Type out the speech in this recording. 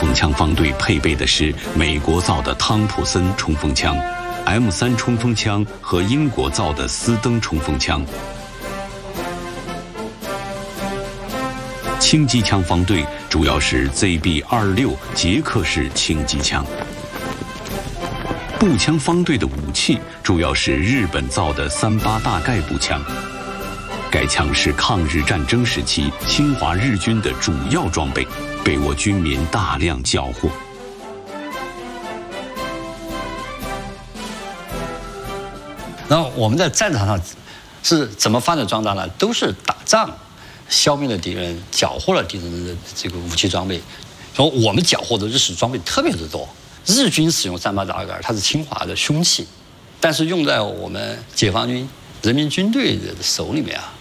统枪方队配备的是美国造的汤普森冲锋枪、M3冲锋枪和英国造的斯登冲锋枪。轻机枪方队主要是 ZB-26捷克式轻机枪。步枪方队的武器主要是日本造的38大概步枪，该枪是抗日战争时期侵华日军的主要装备，被我军民大量缴获。 然后我们在战场上是怎么发展壮大呢？都是打仗，消灭了敌人，缴获了敌人的这个武器装备。说我们缴获的日式装备特别的多。日军使用38大杆，它是侵华的凶器，但是用在我们解放军、人民军队的手里面啊，